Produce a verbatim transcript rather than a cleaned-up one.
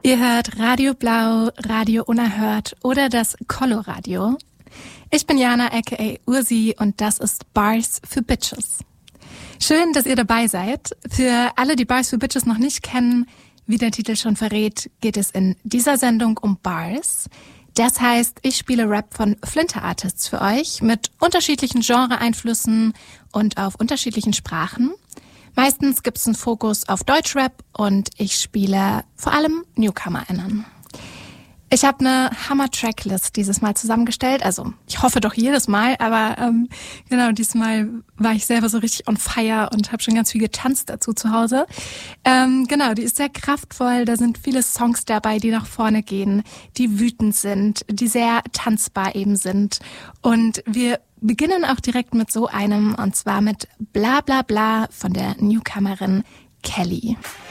Ihr hört Radio Blau, Radio Unerhört oder das Coloradio. Ich bin Jana aka Ursi und das ist Bars für Bitches. Schön, dass ihr dabei seid. Für alle, die Bars für Bitches noch nicht kennen, wie der Titel schon verrät, geht es in dieser Sendung um Bars. Das heißt, ich spiele Rap von Flinter Artists für euch mit unterschiedlichen Genre-Einflüssen und auf unterschiedlichen Sprachen. Meistens gibt es einen Fokus auf Deutschrap und ich spiele vor allem NewcomerInnen. Ich habe eine Hammer-Tracklist dieses Mal zusammengestellt, also ich hoffe doch jedes Mal, aber ähm, genau, diesmal war ich selber so richtig on fire und habe schon ganz viel getanzt dazu zu Hause. Ähm, genau, die ist sehr kraftvoll, da sind viele Songs dabei, die nach vorne gehen, die wütend sind, die sehr tanzbar eben sind und wir beginnen auch direkt mit so einem, und zwar mit Bla Bla Bla von der Newcomerin Kelly.